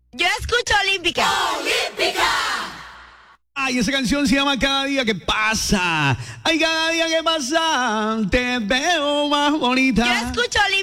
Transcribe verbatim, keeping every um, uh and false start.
Yo escucho Olímpica. ¡Olímpica! Ay, esa canción se llama Cada día que pasa. Ay, cada día que pasa te veo más bonita. Yo escucho Olímpica.